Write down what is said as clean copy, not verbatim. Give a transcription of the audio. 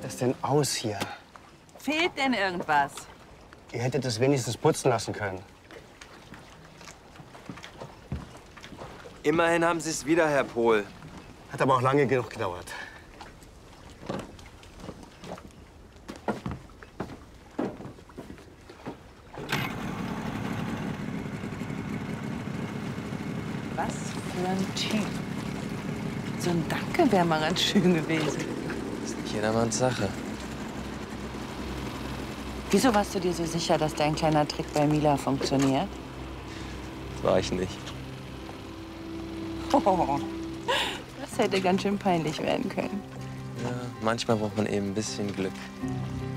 sieht das denn aus hier? Fehlt denn irgendwas? Ihr hättet es wenigstens putzen lassen können. Immerhin haben Sie es wieder, Herr Pohl. Hat aber auch lange genug gedauert. Was für ein Typ. So ein Danke wäre mal ganz schön gewesen. Ist nicht jedermanns Sache. Wieso warst du dir so sicher, dass dein kleiner Trick bei Mila funktioniert? War ich nicht. Oh, das hätte ganz schön peinlich werden können. Ja, manchmal braucht man eben ein bisschen Glück.